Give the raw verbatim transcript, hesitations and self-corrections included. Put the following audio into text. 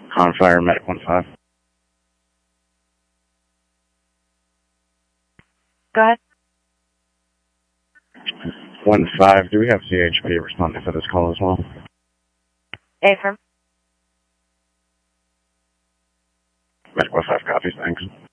On fire, medic one five. Go ahead. one five, do we have C H P responding for this call as well? Affirm. Medic one five copies, thanks.